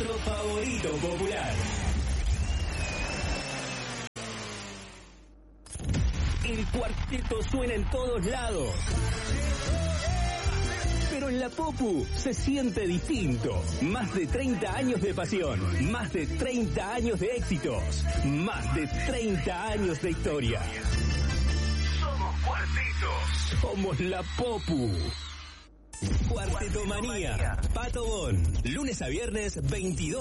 nuestro favorito popular. El cuarteto suena en todos lados. Pero en la Popu se siente distinto. Más de 30 años de pasión, más de 30 años de éxitos, más de 30 años de historia. Somos cuartetos. Somos la Popu. Cuartetomanía. Pato Bon. Lunes a viernes, 22.